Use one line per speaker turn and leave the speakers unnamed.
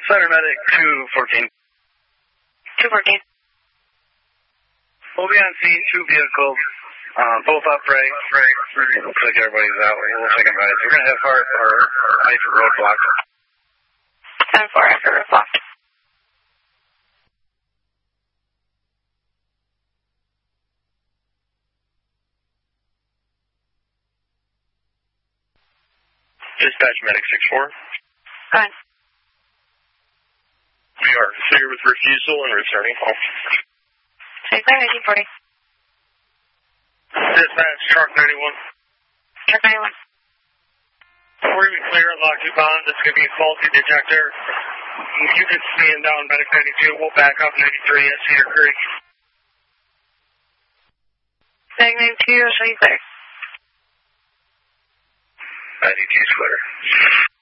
Center Medic 214.
214.
We'll be on scene, 2 vehicles, both upright. Looks like everybody's out. We'll take them right. We're going to have our Hyford road blocked.
10-4, Hyford road blocked.
Dispatch Medic 6-4.
Go ahead.
We are clear with refusal and returning home.
Stay clear, 1840.
Dispatch, Truck 91.
Truck 91.
Before we clear, lock you bound. This is going to be a faulty detector. You can stand down Medic 92. We'll back up 93 at Cedar Creek.
Medic 92, I'll show you clear.
92 sweater.